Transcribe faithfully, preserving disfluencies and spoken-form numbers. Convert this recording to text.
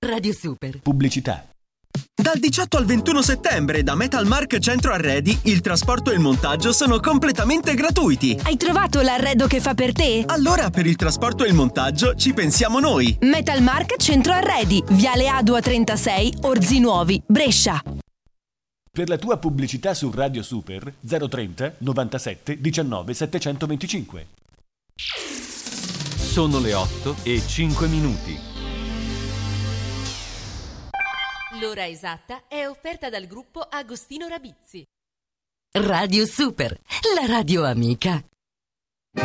Radio Super. Pubblicità. Dal diciotto al ventuno settembre da Metalmark Centro Arredi il trasporto e il montaggio sono completamente gratuiti. Hai trovato l'arredo che fa per te? Allora per il trasporto e il montaggio ci pensiamo noi. Metalmark Centro Arredi, Viale Adua trentasei, Orzinuovi, Brescia. Per la tua pubblicità su Radio Super zero trenta novantasette diciannove settecentoventicinque. Sono le otto e cinque minuti. L'ora esatta è offerta dal gruppo Agostino Rabizzi. Radio Super, la radio amica.